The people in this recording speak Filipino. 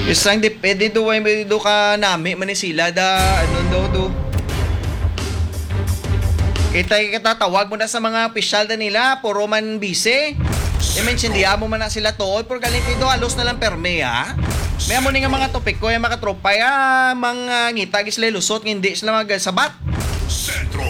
Isang depende do ay do ka nami man ni sila da ano do. Kita tawag mo na sa mga opisyal na nila, puro man bise. I-mention mo man na sila tol, pero galing ito alos na lang perme ha. May amo ni nga mga topik ko, yung mga tropa ya, mga ngitag sila lusot, hindi sila magasabat. Sentro